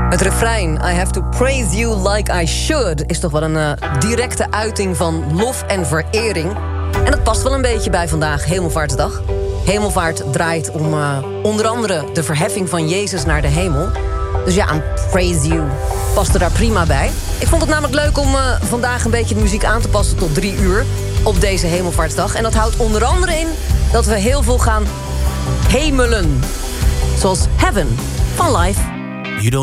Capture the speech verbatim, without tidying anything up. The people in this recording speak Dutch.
Het refrein, I have to praise you like I should, is toch wel een uh, directe uiting van lof en verering. En dat past wel een beetje bij vandaag, Hemelvaartsdag. Hemelvaart draait om uh, onder andere de verheffing van Jezus naar de hemel. Dus ja, een praise you past er daar prima bij. Ik vond het namelijk leuk om uh, vandaag een beetje de muziek aan te passen tot drie uur op deze Hemelvaartsdag. En dat houdt onder andere in dat we heel veel gaan hemelen. Zoals Heaven van Live.